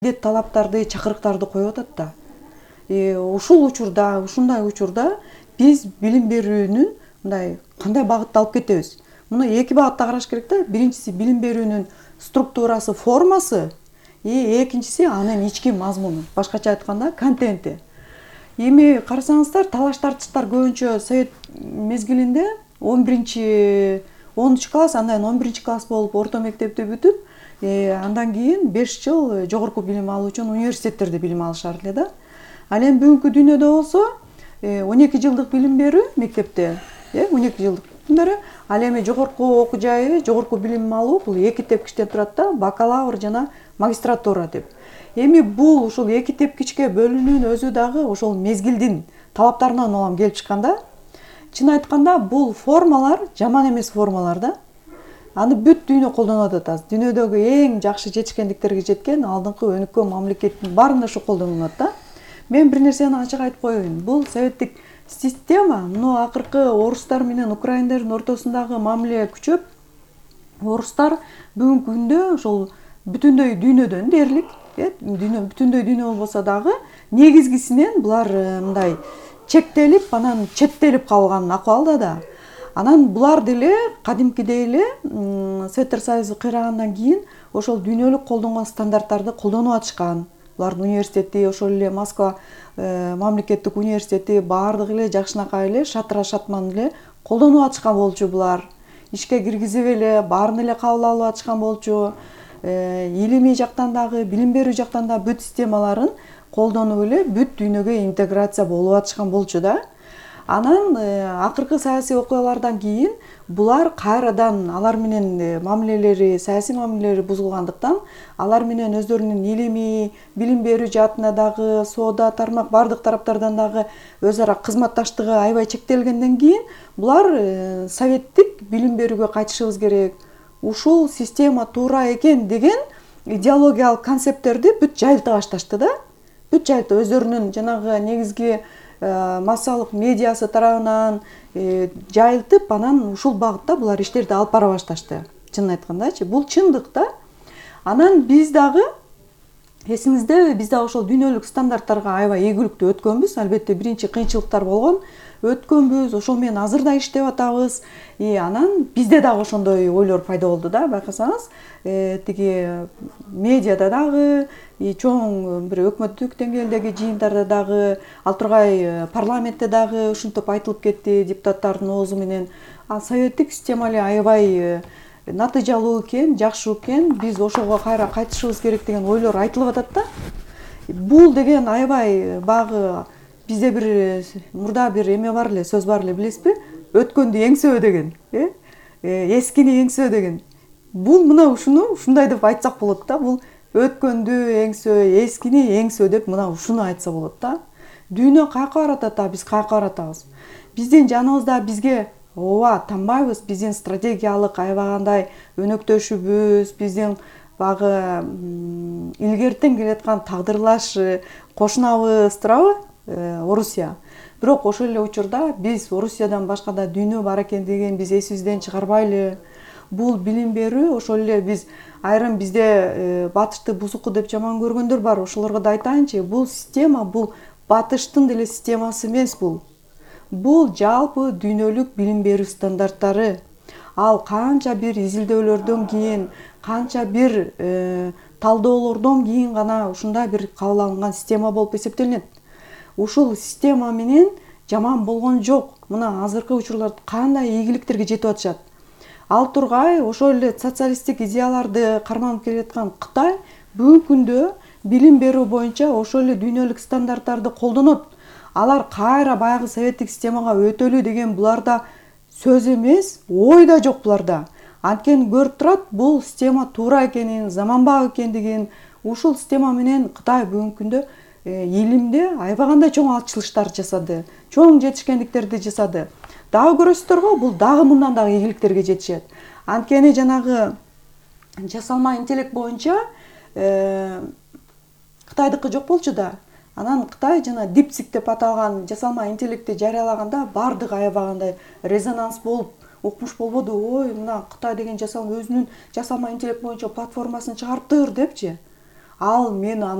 талаптарды, чакырыктарды коюп атат да. Ушул учурда, ушундай учурда биз билим берүүнүн мындай кандай багытта алып кетебиз? Муну эки багытта караш керек да. Биринчиси билим берүүнүн структурасы, формасы, экинчиси анын ички мазмуну. Башкача айтканда контенти. Эми карасаңыздар, талаш тартыштар көбүнчө совет мезгилинде 10 класс, андан 11 класс болуп орто мектепти бүтүп, андан кийин 5 жыл жогорку билим алуу үчүн университеттерде билим алышар эле да. Ал эми бүгүнкү дүйнөдө болсо 12 жылдык билим берүү мектепте, 12 жылдык билим берүү. Ал эми жогорку окуу жайы, жогорку билим алуу бул эки тепкичтен турат да, бакалавр жана магистратура деп. Эми бул ушул эки тепкичке бөлүнүүнүн өзү дагы ошол мезгилдин талаптарынан улам келип чыккан да. Чын айтканда бул формалар жаман эмес формалар да. Аны бүт дүйнө колдонуп атат. Дүйнөдөгү эң жакшы жетишкендиктерге жеткен алдыңкы өнүккөн мамлекеттин баарында ушу колдонулат да. Мен бир нерсени ачык айтып коеюн. Бул советтик система, муну акыркы орустар менен украиндардын ортосундагы мамиле күчөп, орустар бүгүнкү күндө ошол бүтүндөй дүйнөдөн дээрлик, бүтүндөй дүйнө болбосо дагы негизгисинен булар мындай чектелип, анан четтелип калган акыбалда да. Анан булар деле кадимкидей эле Советтер Союзу кыйрагандан кийин ошол дүйнөлүк колдонгон стандарттарды колдонуп атышкан. Булардын университети, ошол эле Москва мамлекеттик университети баардыгы эле жакшынакай эле шатыра шатман эле колдонуп атышкан болчу булар. Ишке киргизип эле баарын эле кабыл алып атышкан болчу. Илимий жактан дагы, билим берүү жактан да бүт системаларын колдонуп эле бүт дүйнөгө интеграция болуп атышкан болчу да. Анан акыркы саясий окуялардан кийин булар кайрадан алар менен мамилелери, саясий мамилелери бузулгандыктан, алар менен өздөрүнүн илимий, билим берүү жаатына дагы, соода, тармак бардык тараптардан дагы өз ара кызматташтыгы аябай чектелгенден кийин булар советтик билим берүүгө кайтышыбыз керек. Ушул система туура экен деген идеологиялык концепттерди бүт жайылта башташты да. Бүт жайылта өздөрүнүн жанагы негизги массалык медиасы тарабынан жайылтып, анан ушул багытта булар иштерди алып бара башташты. Чынын айткандачы, бул чындык да. Анан биз дагы, эсиңиздеби, биз дагы ошол дүйнөлүк стандарттарга аябай ийгиликтүү өткөнбүз. Албетте биринчи кыйынчылыктар болгон, өткөнбүз, ошол менен азыр да иштеп атабыз. Анан бизде дагы ошондой ойлор пайда болду да, байкасаңыз, тиги медиада дагы, чоң бир өкмөттүк деңгээлдеги жыйындарда дагы, ал тургай парламентте дагы ушинтип айтылып кетти депутаттардын оозу менен. Советтик система эле аябай натыйжалуу экен, жакшы экен, биз ошого кайра кайтышыбыз керек деген ойлор айтылып атат да. Бул деген аябай багы бизде бир мурда бир эме бар эле, сөз бар эле, билесизби? Өткөндү эңсөө деген, эскини эңсөө деген. Бул мына ушундай деп айтсак болот да. Бул өткөндү эңсөө, эскини эңсөө деп мына ушуну айтса болот да. Дүйнө каяка баратат, биз каяка баратабыз. Биздин жаныбызда бизге ооба танбайбыз, биздин стратегиялык аябагандай өнөктөшүбүз, биздин багы илгертен келаткан тагдырлаш кошунабыз турабы, Орусия. Бирок ошол эле учурда биз Орусиядан башка да дүйнө бар экендигин биз эсибизден чыгарбайлы. Бул билим берүү ошол эле биз айрым бизде батышты бузуку деп жаман көргөндөр бар. Ошолорго да айтайынчы, бул система, бул батыштын деле системасы эмес бул. Бул жалпы дүйнөлүк билим берүү стандарттары. Ал канча бир изилдөөлөрдөн кийин, канча бир талдоолордон кийин гана ушундай бир кабыл алынган система болуп эсептелинет. Ушул система менен жаман болгон жок. Мына азыркы учурларда кандай ийгиликтерге жетип атышат. Ал тургай ошол эле социалисттик идеяларды карманып келаткан Кытай бүгүнкү күндө билим берүү боюнча ошол эле дүйнөлүк стандарттарды колдонот. Алар кайра баягы советтик системага өтөлү деген буларда сөз эмес, ой да жок буларда. Анткени көрүп турат, бул система туура экенин, заманбап экендигин, ушул система менен Кытай бүгүнкү күндө илимде аябагандай чоң ачылыштар жасады, чоң жетишкендиктерди жасады. Дагы көрөсүздөргө, бул дагы мындан дагы ийгиликтерге жетишет. Анткени жанагы жасалма интеллект боюнча Кытайдыкы жок болчу да. Анан Кытай жана DeepSeek деп аталган жасалма интеллектти жарыялаганда бардыгы аябагандай резонанс болуп, укмуш болбоду. Ой, мына Кытай деген өзүнүн жасалма интеллект боюнча платформасын чыгарыптыр депчи. ал мен